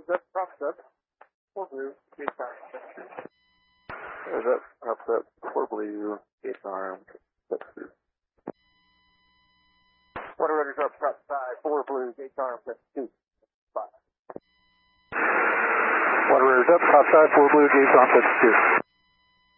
up, props up, 4 blue, gate arm, set 2. Is that upset 4 blue, gate arm, set 2. Water rudders up, prop side, 4 blue, gate arm, set 2. 5. Water rudders up, top side, 4 blue, gate arm, set 2.